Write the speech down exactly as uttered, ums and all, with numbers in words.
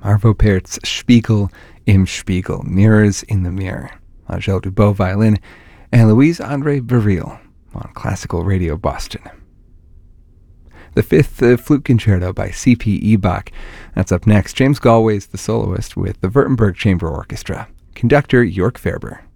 Arvo Pärt's Spiegel im Spiegel, Mirrors in the Mirror, Angèle Dubot violin, and Louise-André Baril on Classical Radio Boston. The fifth uh, flute concerto by C P Bach. That's up next. James Galway's the soloist with the Württemberg Chamber Orchestra. Conductor Jörg Ferber.